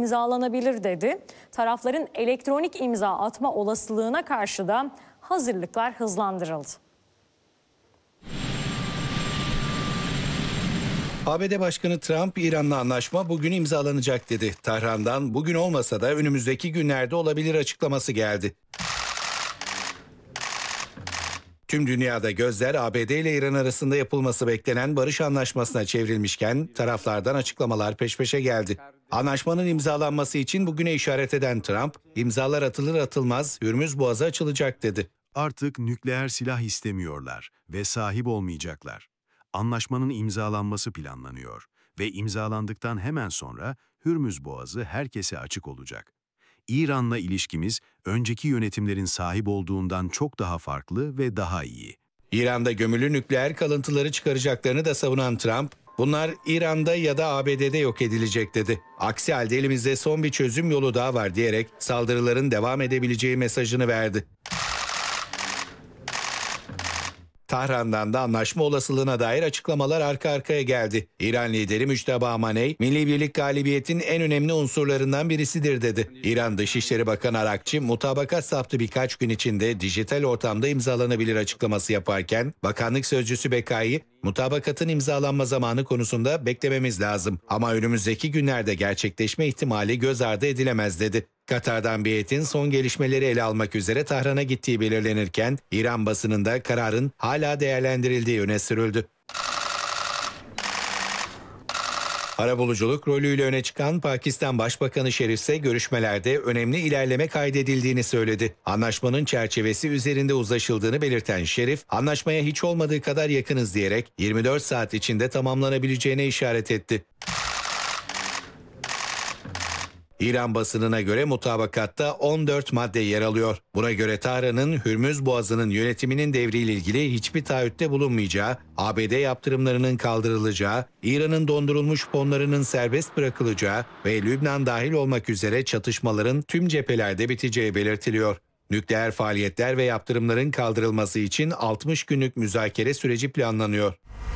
imzalanabilir dedi. Tarafların elektronik imza atma olasılığına karşı da hazırlıklar hızlandırıldı. ABD Başkanı Trump, İran'la anlaşma bugün imzalanacak dedi. Tahran'dan bugün olmasa da önümüzdeki günlerde olabilir açıklaması geldi. Tüm dünyada gözler ABD ile İran arasında yapılması beklenen barış anlaşmasına çevrilmişken taraflardan açıklamalar peş peşe geldi. Anlaşmanın imzalanması için bugüne işaret eden Trump, imzalar atılır atılmaz Hürmüz Boğazı açılacak dedi. Artık nükleer silah istemiyorlar ve sahip olmayacaklar. Anlaşmanın imzalanması planlanıyor ve imzalandıktan hemen sonra Hürmüz Boğazı herkese açık olacak. İran'la ilişkimiz önceki yönetimlerin sahip olduğundan çok daha farklı ve daha iyi. İran'da gömülü nükleer kalıntıları çıkaracaklarını da savunan Trump, bunlar İran'da ya da ABD'de yok edilecek dedi. Aksi halde elimizde son bir çözüm yolu daha var diyerek saldırıların devam edebileceği mesajını verdi. Tahran'dan da anlaşma olasılığına dair açıklamalar arka arkaya geldi. İran lideri Müçteba Amaney, Milli Birlik galibiyetin en önemli unsurlarından birisidir dedi. İran Dışişleri Bakanı Arakçi, mutabakat saptı birkaç gün içinde dijital ortamda imzalanabilir açıklaması yaparken, Bakanlık Sözcüsü Bekai, mutabakatın imzalanma zamanı konusunda beklememiz lazım ama önümüzdeki günlerde gerçekleşme ihtimali göz ardı edilemez dedi. Katar'dan bir heyetin son gelişmeleri ele almak üzere Tahran'a gittiği belirlenirken İran basınında kararın hala değerlendirildiği öne sürüldü. Arabuluculuk rolüyle öne çıkan Pakistan Başbakanı Şerif ise görüşmelerde önemli ilerleme kaydedildiğini söyledi. Anlaşmanın çerçevesi üzerinde uzlaşıldığını belirten Şerif, anlaşmaya hiç olmadığı kadar yakınız diyerek 24 saat içinde tamamlanabileceğine işaret etti. İran basınına göre mutabakatta 14 madde yer alıyor. Buna göre Tahran'ın Hürmüz Boğazı'nın yönetiminin devriyle ilgili hiçbir taahhütte bulunmayacağı, ABD yaptırımlarının kaldırılacağı, İran'ın dondurulmuş fonlarının serbest bırakılacağı ve Lübnan dahil olmak üzere çatışmaların tüm cephelerde biteceği belirtiliyor. Nükleer faaliyetler ve yaptırımların kaldırılması için 60 günlük müzakere süreci planlanıyor.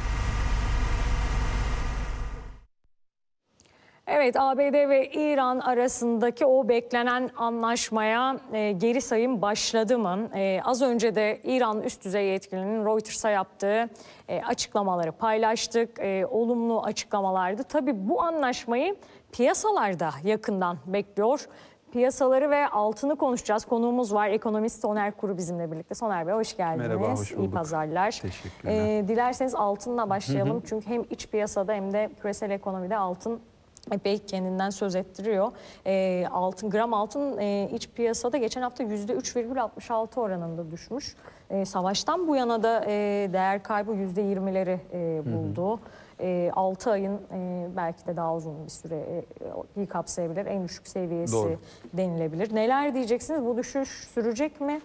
Evet, ABD ve İran arasındaki o beklenen anlaşmaya geri sayım başladı mı? Az önce de İran üst düzey yetkilinin Reuters'a yaptığı açıklamaları paylaştık. Olumlu açıklamalardı. Tabii bu anlaşmayı piyasalarda yakından bekliyor. Piyasaları ve altını konuşacağız. Konuğumuz var. Ekonomist Soner Kuru bizimle birlikte. Soner Bey hoş geldiniz. Merhaba, hoş bulduk. İyi pazarlar. Teşekkürler. Dilerseniz altınla başlayalım. Çünkü hem iç piyasada hem de küresel ekonomide altın epey kendinden söz ettiriyor. Gram altın iç piyasada geçen hafta %3,66 oranında düşmüş. Savaştan bu yana da değer kaybı %20'leri buldu. 6 ayın belki de daha uzun bir süreyi kapsayabilir. En düşük seviyesi Doğru denilebilir. Neler diyeceksiniz? Bu düşüş sürecek mi?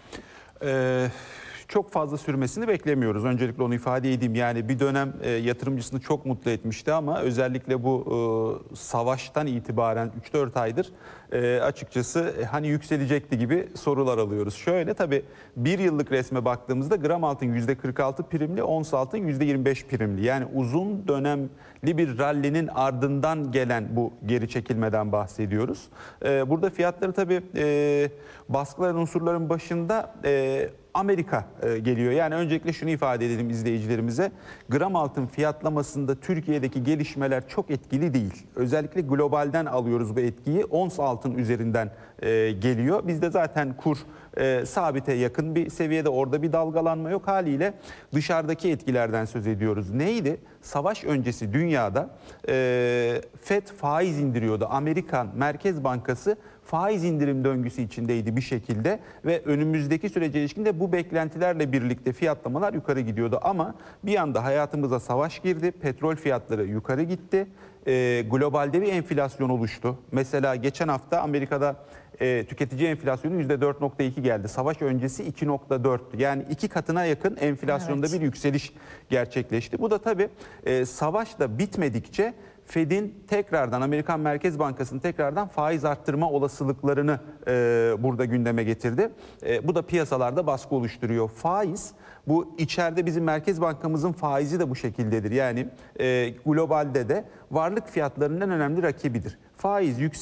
Çok fazla sürmesini beklemiyoruz. Öncelikle onu ifade edeyim. Yani bir dönem yatırımcısını çok mutlu etmişti ama özellikle bu savaştan itibaren 3-4 aydır açıkçası hani yükselecekti gibi sorular alıyoruz. Şöyle tabii bir yıllık resme baktığımızda gram altın %46 primli, ons altın %25 primli. Yani uzun dönemli bir rallinin ardından gelen bu geri çekilmeden bahsediyoruz. Burada fiyatları tabii baskılayan unsurların başında Amerika geliyor. Yani öncelikle şunu ifade edelim izleyicilerimize. Gram altın fiyatlamasında Türkiye'deki gelişmeler çok etkili değil. Özellikle globalden alıyoruz bu etkiyi. Ons altın üzerinden geliyor. Bizde zaten kur sabite yakın bir seviyede, orada bir dalgalanma yok, haliyle dışarıdaki etkilerden söz ediyoruz. Neydi? Savaş öncesi dünyada FED faiz indiriyordu. Amerikan Merkez Bankası faiz indirim döngüsü içindeydi bir şekilde ve önümüzdeki sürece ilişkin de bu beklentilerle birlikte fiyatlamalar yukarı gidiyordu. Ama bir anda hayatımıza savaş girdi, petrol fiyatları yukarı gitti, globalde bir enflasyon oluştu. Mesela geçen hafta Amerika'da tüketici enflasyonu %4,2 geldi. Savaş öncesi 2,4. Yani 2 katına yakın enflasyonda bir yükseliş gerçekleşti. Bu da tabii savaş da bitmedikçe Fed'in tekrardan, Amerikan Merkez Bankası'nın tekrardan faiz arttırma olasılıklarını burada gündeme getirdi. Bu da piyasalarda baskı oluşturuyor. Faiz, bu içeride bizim Merkez Bankamızın faizi de bu şekildedir. Yani globalde de varlık fiyatlarının en önemli rakibidir. Faiz yüksek